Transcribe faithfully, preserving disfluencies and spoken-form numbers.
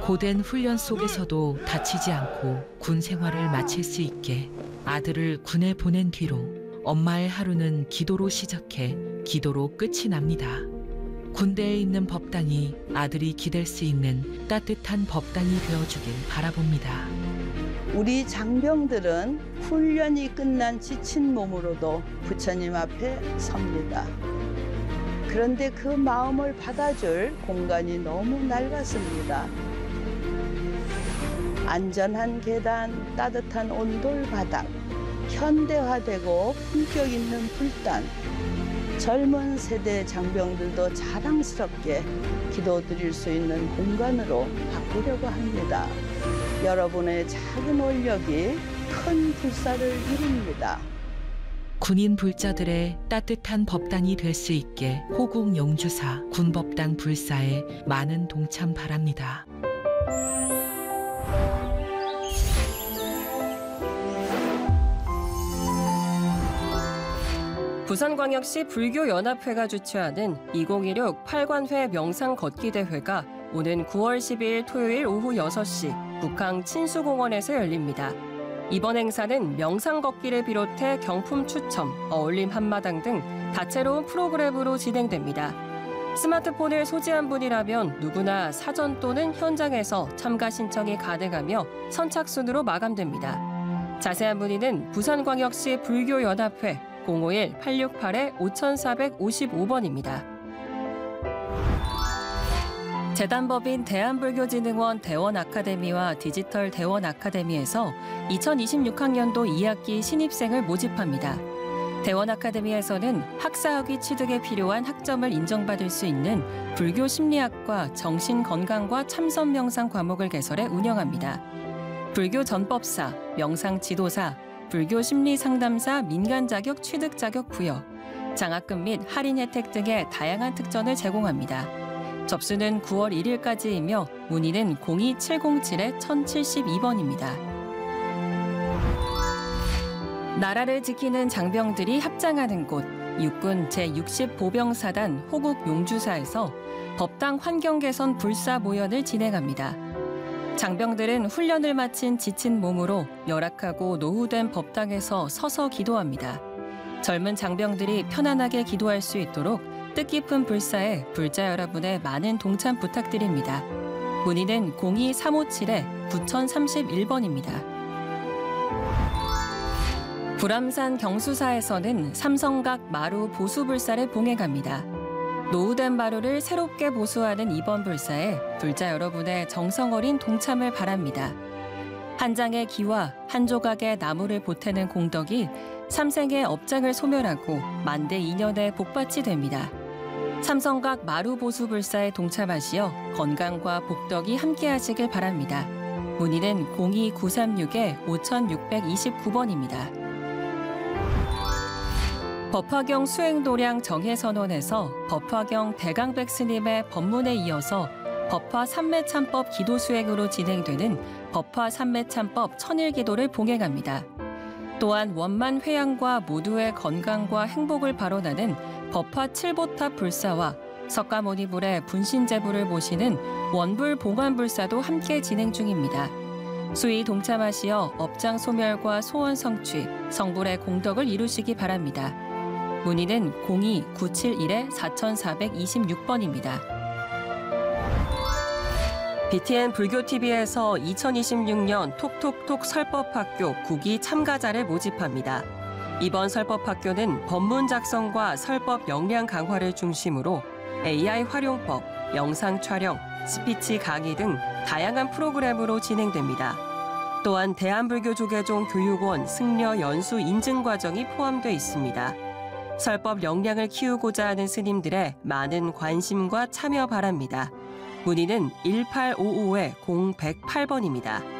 고된 훈련 속에서도 다치지 않고 군 생활을 마칠 수 있게 아들을 군에 보낸 뒤로 엄마의 하루는 기도로 시작해 기도로 끝이 납니다. 군대에 있는 법당이 아들이 기댈 수 있는 따뜻한 법당이 되어주길 바라봅니다. 우리 장병들은 훈련이 끝난 지친 몸으로도 부처님 앞에 섭니다. 그런데 그 마음을 받아줄 공간이 너무 낡았습니다. 안전한 계단, 따뜻한 온돌 바닥, 현대화되고 품격 있는 불단, 젊은 세대 장병들도 자랑스럽게 기도드릴 수 있는 공간으로 바꾸려고 합니다. 여러분의 작은 원력이 큰 불사를 이룹니다. 군인 불자들의 따뜻한 법당이 될 수 있게 호국 영주사 군법당 불사에 많은 동참 바랍니다. 부산광역시 불교연합회가 주최하는 이천십육 팔관회 명상 걷기 대회가 오는 구월 십이일 토요일 오후 여섯 시 북항 친수공원에서 열립니다. 이번 행사는 명상 걷기를 비롯해 경품 추첨, 어울림 한마당 등 다채로운 프로그램으로 진행됩니다. 스마트폰을 소지한 분이라면 누구나 사전 또는 현장에서 참가 신청이 가능하며 선착순으로 마감됩니다. 자세한 문의는 부산광역시 불교연합회 공오일 팔육팔 오사오오 번입니다. 재단법인 대한불교진흥원 대원아카데미와 디지털 대원아카데미에서 이천이십육 학년도 이 학기 신입생을 모집합니다. 대원아카데미에서는 학사학위 취득에 필요한 학점을 인정받을 수 있는 불교 심리학과 정신건강과 참선명상 과목을 개설해 운영합니다. 불교 전법사, 명상 지도사, 불교 심리상담사 민간 자격 취득 자격 부여, 장학금 및 할인 혜택 등의 다양한 특전을 제공합니다. 접수는 구월 일일까지이며 문의는 공이 칠공칠 천칠십이 번입니다. 나라를 지키는 장병들이 합장하는 곳, 육군 제육십 보병사단 호국 용주사에서 법당 환경 개선 불사 모연을 진행합니다. 장병들은 훈련을 마친 지친 몸으로 열악하고 노후된 법당에서 서서 기도합니다. 젊은 장병들이 편안하게 기도할 수 있도록 뜻깊은 불사에 불자 여러분의 많은 동참 부탁드립니다. 문의는 공이 삼오칠 구공공삼일 번입니다. 불암산 경수사에서는 삼성각 마루 보수 불사를 봉해갑니다. 노후된 마루를 새롭게 보수하는 이번 불사에 불자 여러분의 정성 어린 동참을 바랍니다. 한 장의 기와 한 조각의 나무를 보태는 공덕이 삼생의 업장을 소멸하고 만대 이년의 복받이 됩니다. 삼성각 마루 보수 불사에 동참하시어 건강과 복덕이 함께하시길 바랍니다. 문의는 공이 구삼육 오육이구 번입니다. 법화경 수행도량 정해선언에서 법화경 대강백 스님의 법문에 이어서 법화 삼매참법 기도 수행으로 진행되는 법화 삼매참법 천일기도를 봉행합니다. 또한 원만 회양과 모두의 건강과 행복을 발언하는 법화 칠보탑 불사와 석가모니불의 분신제불을 모시는 원불 봉안불사도 함께 진행 중입니다. 수의 동참하시어 업장 소멸과 소원 성취, 성불의 공덕을 이루시기 바랍니다. 문의는 공이 구칠일 사사이육 번입니다. 비티엔 불교티비에서 이천이십육 년 톡톡톡 설법학교 국기 참가자를 모집합니다. 이번 설법학교는 법문 작성과 설법 역량 강화를 중심으로 에이아이 활용법, 영상 촬영, 스피치 강의 등 다양한 프로그램으로 진행됩니다. 또한 대한불교조계종 교육원 승려 연수 인증 과정이 포함되어 있습니다. 설법 역량을 키우고자 하는 스님들의 많은 관심과 참여 바랍니다. 문의는 일팔오오 공백팔 번입니다.